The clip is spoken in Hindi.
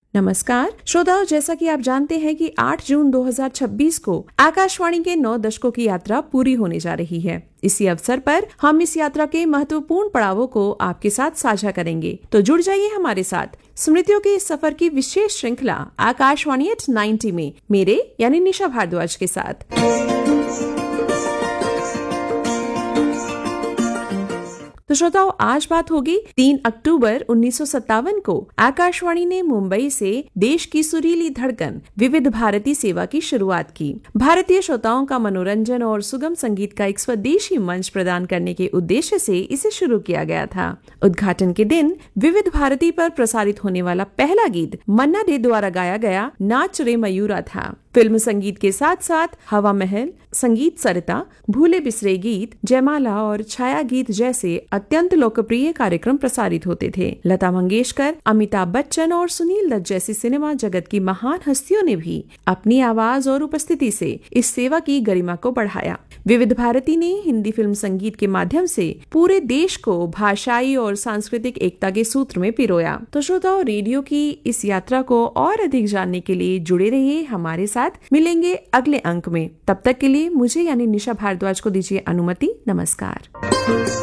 नमस्कार श्रोताओं, जैसा कि आप जानते हैं कि 8 जून 2026 को आकाशवाणी के 9 दशकों की यात्रा पूरी होने जा रही है। इसी अवसर पर हम इस यात्रा के महत्वपूर्ण पड़ावों को आपके साथ साझा करेंगे। तो जुड़ जाइए हमारे साथ स्मृतियों के इस सफर की विशेष श्रृंखला आकाशवाणी एट 90 में मेरे यानी निशा भारद्वाज के साथ। तो श्रोताओं, आज बात होगी 3 अक्टूबर 1957 को आकाशवाणी ने मुंबई से देश की सुरीली धड़कन विविध भारती सेवा की शुरुआत की। भारतीय श्रोताओं का मनोरंजन और सुगम संगीत का एक स्वदेशी मंच प्रदान करने के उद्देश्य से इसे शुरू किया गया था। उद्घाटन के दिन विविध भारती पर प्रसारित होने वाला पहला गीत मन्ना डे द्वारा गाया गया नाच रे मयूरा था। फिल्म संगीत के साथ साथ हवा महल, संगीत सरिता, भूले बिसरे गीत, जयमाला और छाया गीत जैसे अत्यंत लोकप्रिय कार्यक्रम प्रसारित होते थे। लता मंगेशकर, अमिताभ बच्चन और सुनील दत्त जैसी सिनेमा जगत की महान हस्तियों ने भी अपनी आवाज और उपस्थिति से इस सेवा की गरिमा को बढ़ाया। विविध भारती ने हिंदी फिल्म संगीत के माध्यम से पूरे देश को भाषाई और सांस्कृतिक एकता के सूत्र में पिरोया। तो श्रोताओं, रेडियो की इस यात्रा को और अधिक जानने के लिए जुड़े रहिए हमारे साथ। मिलेंगे अगले अंक में। तब तक के लिए मुझे यानी निशा भारद्वाज को दीजिए अनुमति। नमस्कार।